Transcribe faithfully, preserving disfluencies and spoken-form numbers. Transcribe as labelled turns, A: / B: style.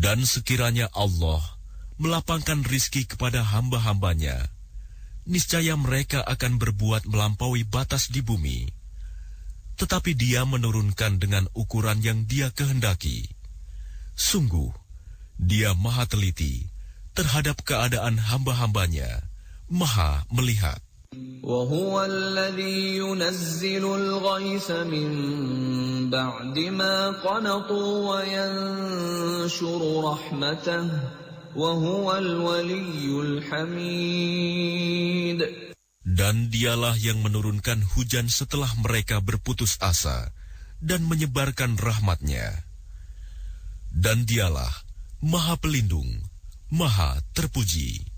A: Dan sekiranya Allah melapangkan rizki kepada hamba-hambanya, niscaya mereka akan berbuat melampaui batas di bumi. Tetapi Dia menurunkan dengan ukuran yang Dia kehendaki. Sungguh, Dia Maha Teliti terhadap keadaan hamba-hambanya, Maha melihat.
B: وَهُوَ الَّذِي يُنَزِّلُ الْغَيْثَ مِن بَعْدِ مَا قَنَطُوا وَيَنشُرُ رَحْمَتَهُ وَهُوَ الْوَلِيُّ الْحَمِيدُ.
A: Dan Dialah yang menurunkan hujan setelah mereka berputus asa dan menyebarkan rahmat-Nya. Dan Dialah Maha Pelindung, Maha Terpuji.